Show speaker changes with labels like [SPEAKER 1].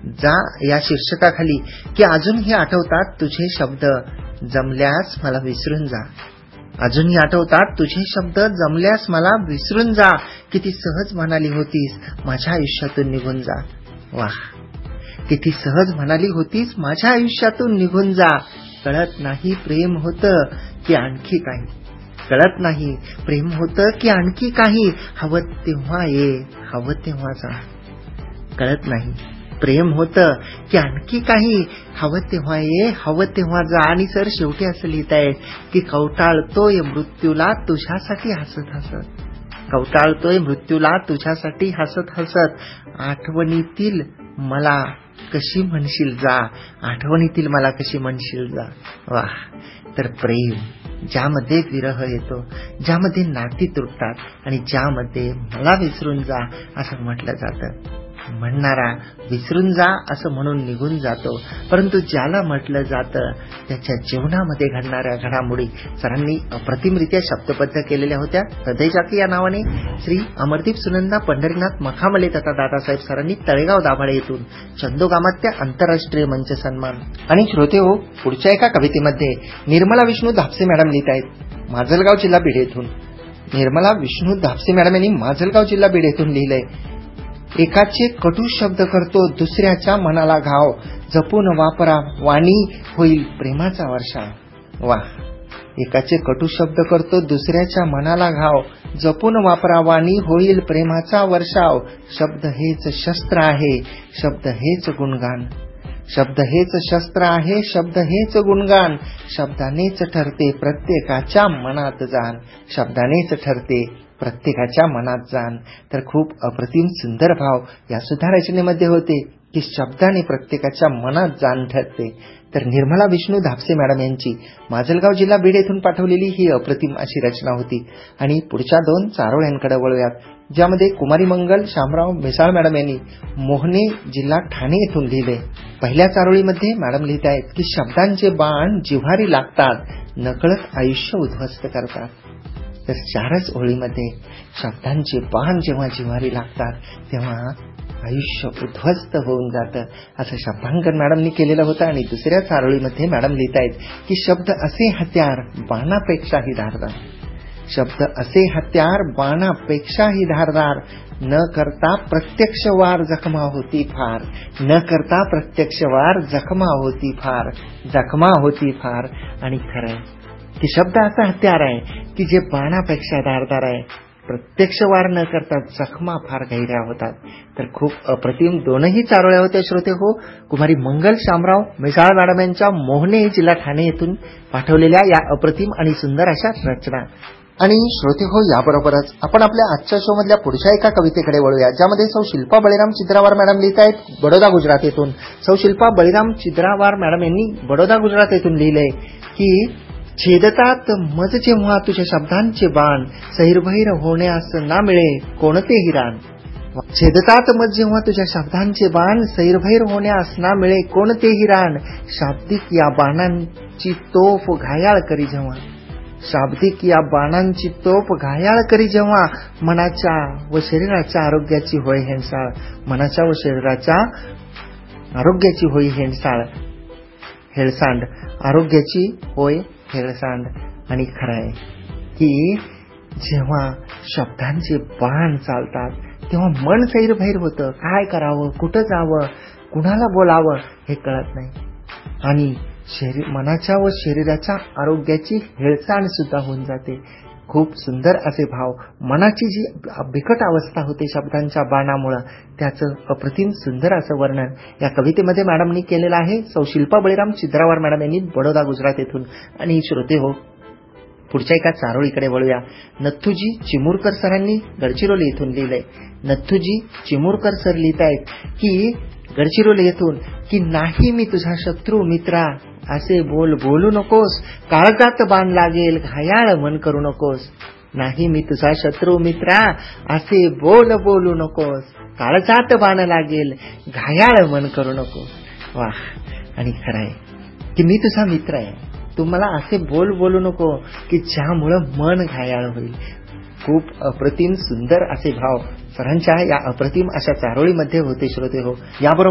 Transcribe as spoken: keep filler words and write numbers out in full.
[SPEAKER 1] जा या शीर्षकाखाली की अजूनही आठवतात तुझे शब्द, जमल्यास मला विसरून जा. अजूनही आठवतात तुझे शब्द, जमल्यास मला विसरून जा. किती सहज म्हणाली होतीस माझ्या आयुष्यातून निघून जा. वाह, किती सहज म्हणाली होतीस माझ्या आयुष्यातून निघून जा. कळत नाही प्रेम होतं की आणखी काही, कळत नाही प्रेम होतं की आणखी काही. हवं तेव्हा ये, हवं तेव्हा जा. कळत नाही प्रेम होतं की आणखी काही. हवं तेव्हा ये, हवं तेव्हा जा. आणि सर शेवटी असं लिहिताय की कवटाळतोय मृत्यूला तुझ्यासाठी हसत हसत, कवटाळतोय मृत्यूला तुझ्यासाठी हसत हसत. आठवणीतील मला कशी म्हणशील जा, आठवणीतील मला कशी म्हणशील जा. वाह, तर प्रेम ज्यामध्ये विरह येतो, ज्यामध्ये नाती तुटतात आणि ज्यामध्ये मला विसरून जा असं म्हटलं जातं. म्हणणारा विसरून जा असं म्हणून निघून जातो, परंतु ज्याला म्हटलं जातं त्याच्या जीवनामध्ये घडणाऱ्या घडामोडी सरांनी अप्रतिमरित्या शब्दबद्ध केलेल्या होत्या. हृदय जाकी या नावाने श्री अमरदीप सुनंदा पंढरीनाथ मखामले तथा दादासाहेब सरांनी तळेगाव दाभाडे येथून चंदोगामात्या आंतरराष्ट्रीय मंच सन्मान. आणि श्रोते हो, पुढच्या एका कवितेमध्ये निर्मला विष्णू धापसे मॅडम लिहित आहेत माजलगाव जिल्हा बीड येथून. निर्मला विष्णू धापसे मॅडम यांनी माजलगाव जिल्हा बीड येथून लिहिलंय. एकाचे कटू शब्द करतो दुसऱ्याच्या मनाला घाव, जपून वापरा वाणी होईल प्रेमाचा वर्षाव. वा, एकाचे कटू शब्द करतो दुसऱ्याच्या मनाला घाव, जपून वापरा वाणी होईल प्रेमाचा वर्षाव. शब्द हेच शस्त्र आहे, शब्द हेच गुणगान, शब्द हेच शस्त्र आहे, शब्द हेच गुणगान. शब्दानेच ठरते प्रत्येकाच्या मनात जाण, शब्दानेच ठरते प्रत्येकाच्या मनात जाण. तर खूप अप्रतिम सुंदर भाव या सुद्धा रचनेमध्ये होते की शब्दाने प्रत्येकाच्या मनात जाण ठरते. तर निर्मला विष्णू धापसे मॅडम यांची माजलगाव जिल्हा बीड येथून पाठवलेली ही अप्रतिम अशी रचना होती. आणि पुढच्या दोन चारोळ्यांकडे वळूयात, ज्यामध्ये कुमारी मंगल शामराव मिसाळ मॅडम यांनी मोहने जिल्हा ठाणे येथून लिहिले. पहिल्या चारोळीमध्ये मॅडम लिहित आहेत की शब्दांचे बाण जिव्हारी लागतात, नकळत आयुष्य उद्ध्वस्त करतात. तर चारच ओळीमध्ये शब्दांचे बाण जेव्हा जिव्हारी लागतात तेव्हा आयुष्य उद्ध्वस्त होऊन जातं असं शब्दांकन मॅडमनी केलेलं होतं. आणि दुसऱ्या चारोळीमध्ये मॅडम लिहित आहेत की शब्द असे हत्यार बाणापेक्षाही धारदार, शब्द असे हत्यार बाणापेक्षाही धारदार. न करता प्रत्यक्ष वार जखमा होती फार, न करता प्रत्यक्ष वार जखमा होती फार, जखमा होती फार. आणि खरंय की शब्द असा हत्यार आहे की जे बाणापेक्षा धारदार आहे, प्रत्यक्ष वार न करता जखमा फार गहिऱ्या होतात. तर खूप अप्रतिम दोनही चारोळ्या होत्या श्रोते हो, कुमारी मंगल शामराव मिसाळ मॅडम यांच्या मोहने जिल्हा ठाणे येथून पाठवलेल्या या अप्रतिम आणि सुंदर अशा रचना. आणि श्रोते हो, याबरोबरच आपण आपल्या आजच्या शो मधल्या पुढच्या एका कवितेकडे वळूया, ज्यामध्ये सौ शिल्पा बळीराम चिद्रावार मॅडम लिहित आहेत बडोदा गुजरात येथून. सौ शिल्पा बळीराम चिद्रावार मॅडम यांनी बडोदा गुजरात येथून लिहिलंय की छेदतात मज जेव्हा तुझ्या शब्दांचे बाण, सैरभैर होण्यास ना मिळे कोणतेही रान. छेदतात मज जेव्हा तुझ्या शब्दांचे बाण, सैरभैर होण्यास ना मिळे कोणतेही रान. शाब्दिक या बाणांची तोफ घायाळ करी जेव्हा, शाब्दिक या बाणांची तोफ घायाळ करी जेव्हा, मनाच्या व शरीराच्या आरोग्याची होय हेळसाळ, मनाच्या व शरीराच्या आरोग्याची होय हेळसाळ, हेळसांड, आरोग्याची होय हेळसांड. आणि खरं आहे की जेव्हा शब्दांचे बाण चालतात तेव्हा मन सैरभैर होतं. काय करावं, कुठं जावं, कुणाला बोलावं हे कळत नाही. आणि शरीर मनाच्या व शरीराच्या आरोग्याची हेळसांड सुद्धा होऊन जाते. खूप सुंदर असे भाव, मनाची जी बिकट अवस्था होते शब्दांच्या बाणामुळे, त्याचं अप्रतिम सुंदर असं वर्णन या कवितेमध्ये मॅडमनी केलेलं आहे. सौ शिल्पा बळीराम चिद्रावार मॅडम यांनी बडोदा गुजरात येथून. आणि श्रोते हो, पुढच्या एका चारोळीकडे वळूया. नथुजी चिमुरकर सरांनी गडचिरोली येथून लिहिलंय. नथुजी चिमुरकर सर लिहित आहेत की गडचिरोली येथून की नाही मी तुझा शत्रू मित्रा, असे बोल बोलू नकोस, काळजात बाण लागेल घायाळ मन करू नकोस. नाही मी तुझा शत्रू मित्रा, असे बोल बोलू नकोस, काळजात बाण लागेल घायाळ मन करू नकोस. वाह, आणि खरं आहे की मी तुझा मित्र आहे, तू मला असे बोल बोलू नको की ज्यामुळं मन घायाळ होईल. खूप अप्रतिम सुंदर असे भाव सरांच्या या अप्रतिम अशा चारोळीमध्ये होते श्रोते हो. याबरोबर